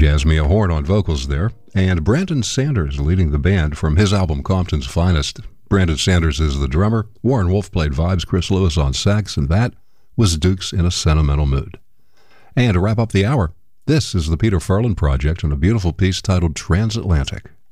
Jasmia Horn on vocals there, and Brandon Sanders leading the band from his album Compton's Finest. Brandon Sanders is the drummer, Warren Wolf played vibes, Chris Lewis on sax, and that was Dukes in a Sentimental Mood. And to wrap up the hour, this is the Peter Furlan Project and a beautiful piece titled Transatlantic.